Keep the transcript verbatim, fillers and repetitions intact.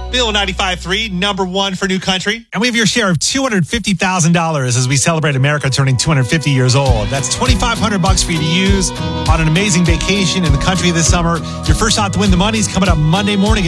Bill ninety-five point three, number one for New Country. And we have your share of two hundred fifty thousand dollars as we celebrate America turning two hundred fifty years old. That's twenty-five hundred bucks for you to use on an amazing vacation in the country this summer. Your first shot to win the money is coming up Monday morning.